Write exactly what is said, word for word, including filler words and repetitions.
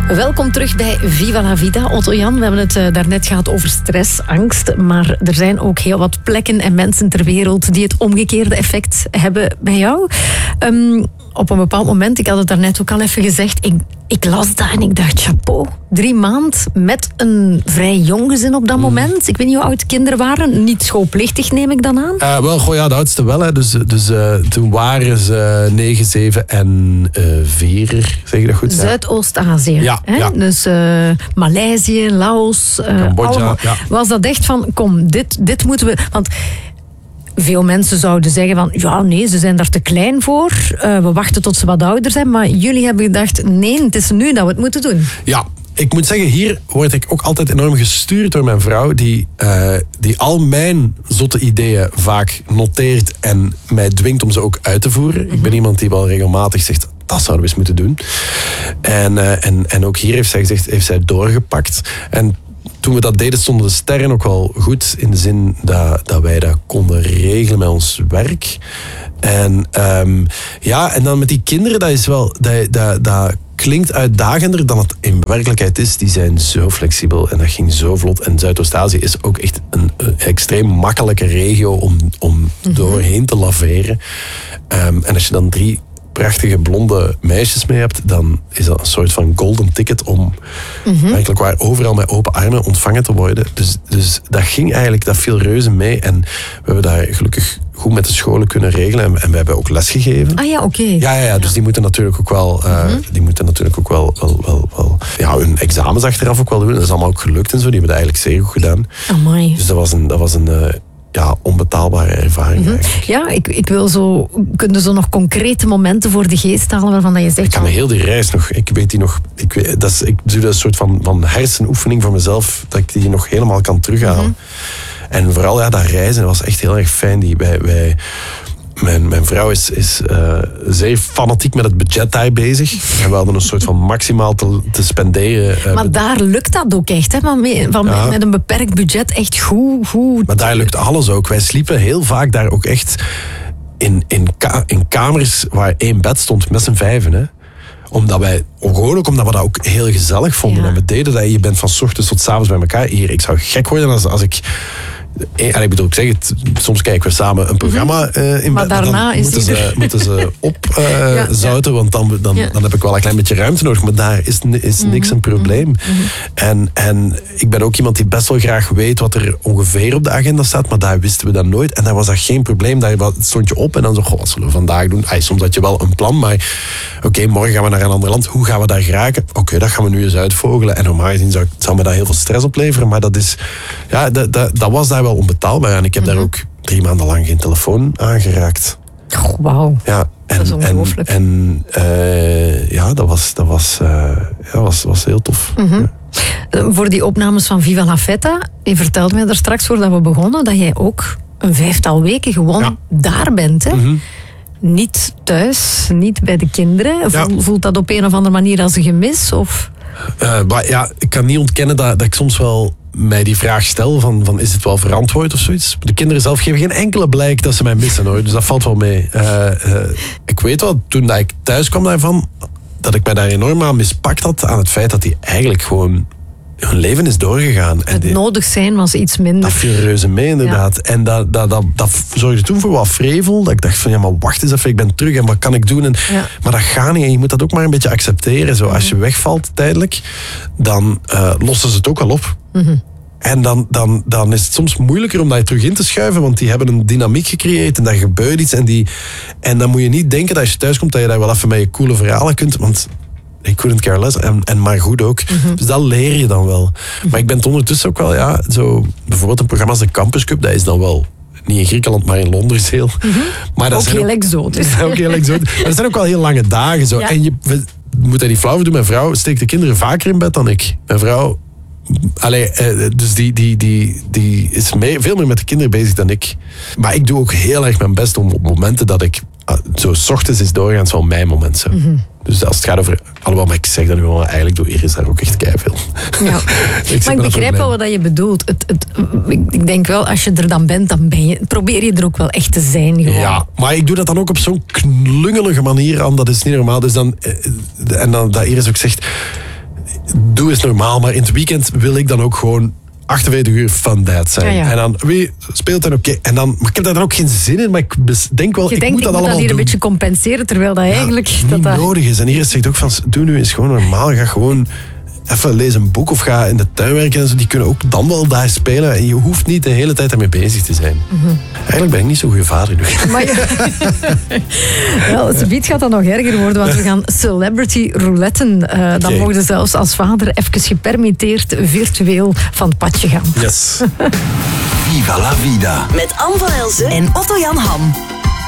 Welkom terug bij Viva la Vida, Otto-Jan. We hebben het uh, daarnet gehad over stress, angst. Maar er zijn ook heel wat plekken en mensen ter wereld die het omgekeerde effect hebben bij jou. Um, op een bepaald moment, ik had het daarnet ook al even gezegd, ik, ik las dat en ik dacht, chapeau. Drie maand met een vrij jong gezin op dat mm. moment. Ik weet niet hoe oud de kinderen waren. Niet schoolplichtig, neem ik dan aan. Uh, wel, goh, ja, de oudste wel. Hè. Dus, dus uh, toen waren ze negen, zeven en vier, zeg je dat goed? Zuidoost-Azië. Ja, hè? ja. Dus uh, Maleisië, Laos, uh, Cambodja. Ja. Was dat echt van, kom, dit, dit moeten we... Want veel mensen zouden zeggen van, ja nee, ze zijn daar te klein voor. Uh, we wachten tot ze wat ouder zijn. Maar jullie hebben gedacht, nee, het is nu dat we het moeten doen. Ja. Ik moet zeggen, hier word ik ook altijd enorm gestuurd door mijn vrouw, die, uh, die al mijn zotte ideeën vaak noteert en mij dwingt om ze ook uit te voeren. Mm-hmm. Ik ben iemand die wel regelmatig zegt, dat zouden we eens moeten doen. En, uh, en, en ook hier heeft zij gezegd, heeft zij doorgepakt. En toen we dat deden, stonden de sterren ook wel goed, in de zin dat, dat wij dat konden regelen met ons werk. En um, ja, en dan met die kinderen, dat is wel... Dat, dat, dat klinkt uitdagender dan het in werkelijkheid is. Die zijn zo flexibel en dat ging zo vlot. En Zuidoost-Azië is ook echt een, een extreem makkelijke regio om, om mm-hmm. doorheen te laveren. Um, en als je dan drie prachtige blonde meisjes mee hebt, dan is dat een soort van golden ticket om mm-hmm. werkelijk waar overal met open armen ontvangen te worden. Dus, dus dat ging eigenlijk, dat viel reuze mee. En we hebben daar gelukkig goed met de scholen kunnen regelen. En, en we hebben ook lesgegeven. Ah ja, oké. Okay. Ja, ja, ja, dus die moeten natuurlijk ook wel, uh, mm-hmm. die moeten natuurlijk ook wel, wel, wel, wel ja, hun examens achteraf ook wel doen. Dat is allemaal ook gelukt en zo. Die hebben dat eigenlijk zeer goed gedaan. Amai. Dus dat was een, dat was een uh, ja, onbetaalbare ervaring. Mm-hmm. Ja, ik, ik wil zo... Kunnen zo nog concrete momenten voor de geest halen waarvan dat je zegt... Ik kan me heel die reis nog... Ik weet die nog... Ik, weet, dat is, ik doe dat een soort van, van hersenoefening voor mezelf, dat ik die nog helemaal kan terughalen. Mm-hmm. En vooral ja, dat reizen was echt heel erg fijn. Die, wij, wij, mijn, mijn vrouw is, is uh, zeer fanatiek met het budget daar bezig. En we hadden een soort van maximaal te, te spenderen. Uh, maar daar lukt dat ook echt, hè? Van, van ja. Met een beperkt budget echt goed, goed. Maar daar lukt alles ook. Wij sliepen heel vaak daar ook echt in, in, ka- in kamers waar één bed stond met z'n vijven, hè. Omdat wij, gewoon ook omdat we dat ook heel gezellig vonden. Ja. En we deden dat, je bent van 's ochtends tot 's avonds bij elkaar. Hier, ik zou gek worden als, als ik... En ik bedoel, ik zeg het, soms kijken we samen een programma uh, in maar bed. Daarna Maar dan moeten ze, er... moeten ze opzouten, uh, ja, want dan, dan, ja. dan heb ik wel een klein beetje ruimte nodig. Maar daar is, is niks mm-hmm. een probleem. Mm-hmm. En, en ik ben ook iemand die best wel graag weet wat er ongeveer op de agenda staat. Maar daar wisten we dat nooit. En daar was dat geen probleem. Daar stond je op en dan zo, goh, wat zullen we vandaag doen? Ay, soms had je wel een plan, maar oké, okay, morgen gaan we naar een ander land. Hoe gaan we daar geraken? Oké, okay, dat gaan we nu eens uitvogelen. En normaal gezien zou, zou me dat heel veel stress opleveren. Maar dat is, ja, dat, dat, dat was daar wel onbetaalbaar. En ik heb mm-hmm. daar ook drie maanden lang geen telefoon aangeraakt. Oh, wauw. Ja, en, dat is ongelooflijk. En, en uh, ja, dat was, dat was, uh, ja, was, was heel tof. Mm-hmm. Ja. Uh, voor die opnames van Viva la Feta, je vertelde mij er straks voordat we begonnen dat jij ook een vijftal weken gewoon ja. daar bent, hè? Mm-hmm. Niet thuis, niet bij de kinderen. Ja. Voelt dat op een of andere manier als een gemis? Of? Uh, maar ja, ik kan niet ontkennen dat, dat ik soms wel mij die vraag stel van, van is het wel verantwoord of zoiets. De kinderen zelf geven geen enkele blijk dat ze mij missen, hoor. Dus dat valt wel mee. Uh, uh, ik weet wel, toen dat ik thuis kwam daarvan, dat ik mij daar enorm aan mispakt had, aan het feit dat die eigenlijk gewoon hun leven is doorgegaan. Het en die, nodig zijn was iets minder. Dat viel reuze mee, inderdaad. Ja. En dat, dat, dat, dat zorgde toen voor wat vrevel. Dat ik dacht van, ja, maar wacht eens even, ik ben terug en wat kan ik doen? En, ja. Maar dat gaat niet en je moet dat ook maar een beetje accepteren. Zo, als je wegvalt tijdelijk, dan uh, lossen ze het ook al op. Mm-hmm. En dan, dan, dan is het soms moeilijker om dat terug in te schuiven, want die hebben een dynamiek gecreëerd en daar gebeurt iets. En, die, en dan moet je niet denken dat als je thuis komt, dat je daar wel even met je coole verhalen kunt, want ik couldn't care less. En, en maar goed ook. Mm-hmm. Dus dat leer je dan wel. Mm-hmm. Maar ik ben ondertussen ook wel, ja, zo, bijvoorbeeld een programma als de Campus Cup, dat is dan wel niet in Griekenland, maar in Londen is heel. Mm-hmm. Maar dat ook heel exotisch. Ook heel exotisch. Maar dat zijn ook wel heel lange dagen. Zo. Ja. En je we, moet dat niet flauw doen. Mijn vrouw steekt de kinderen vaker in bed dan ik. Mijn vrouw... Allee, dus die, die, die, die is mee, veel meer met de kinderen bezig dan ik. Maar ik doe ook heel erg mijn best om op momenten dat ik... Zo, 's ochtends is doorgaans wel mijn moment. Zo. Mm-hmm. Dus als het gaat over... Alhoewel, maar ik zeg dat nu wel, eigenlijk doe Iris daar ook echt keiveel. Ja. ik maar ik begrijp wel wat je bedoelt. Het, het, ik denk wel, als je er dan bent, dan ben je, probeer je er ook wel echt te zijn. Gewoon. Ja, maar ik doe dat dan ook op zo'n klungelige manier aan. Dat is niet normaal. Dus dan, en dan dat Iris ook zegt... doe eens normaal. Maar in het weekend wil ik dan ook gewoon achtenveertig uur fun dad zijn. Ja, ja. En dan, wie speelt dan oké? Okay. En dan, maar ik heb daar dan ook geen zin in, maar ik denk wel, Je ik denkt, moet dat ik moet allemaal dat hier doen. een beetje compenseren, terwijl dat eigenlijk... Ja, dat niet dat... nodig is. En hier zegt ook van, doe nu eens gewoon normaal. Ga gewoon even lees een boek of ga in de tuin werken en zo. Die kunnen ook dan wel daar spelen. En je hoeft niet de hele tijd daarmee bezig te zijn. Mm-hmm. Eigenlijk ben ik niet zo'n goede vader nu. Maar je... Wel, subiet gaat dat nog erger worden, want we gaan celebrity rouletten. Uh, dan Okay. mogen ze zelfs als vader even gepermitteerd virtueel van het padje gaan. Yes. Viva la vida. Met Anne van Elsen en Otto Jan Ham.